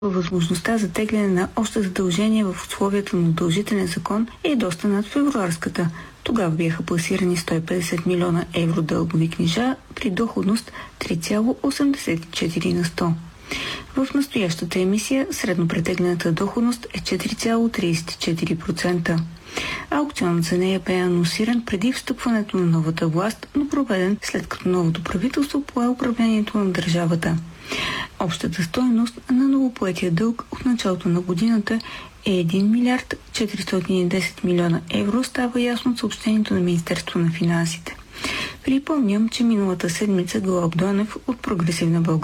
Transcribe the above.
Възможността за тегляне на още задължения в условията на удължителен закон е доста над февруарската. Тогава бяха пласирани 150 милиона евро дългови книжа при доходност 3,84 на 100. В настоящата емисия средно претеглената доходност е 4,34%. Аукционът за нея бе анонсиран преди встъпването на новата власт, но проведен след като новото правителство пое управлението на държавата. Общата стойност на новопоетия дълг от началото на годината е 1 милиард 410 милиона евро, става ясно от съобщението на Министерство на финансите. Припомням, че миналата седмица Гълъб Донев от Прогресивна България